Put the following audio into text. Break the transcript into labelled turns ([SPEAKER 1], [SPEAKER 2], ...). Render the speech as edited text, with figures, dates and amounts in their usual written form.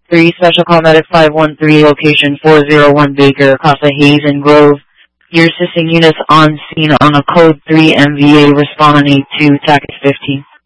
[SPEAKER 1] 3 Special Call Medic 513, location 401 Baker, Casa Hayes and Grove. Your assisting units on scene on a code 3 MVA responding to TAC 15.